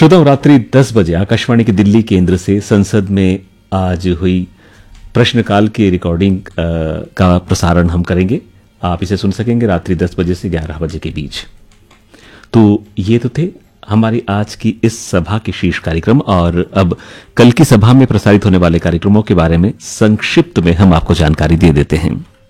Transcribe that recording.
श्रोताओं, रात्रि 10 बजे आकाशवाणी के दिल्ली केंद्र से संसद में आज हुई प्रश्नकाल की रिकॉर्डिंग का प्रसारण हम करेंगे। आप इसे सुन सकेंगे रात्रि 10 बजे से 11 बजे के बीच। तो ये तो थे हमारी आज की इस सभा के शीर्ष कार्यक्रम, और अब कल की सभा में प्रसारित होने वाले कार्यक्रमों के बारे में संक्षिप्त में हम आपको जानकारी दे देते हैं।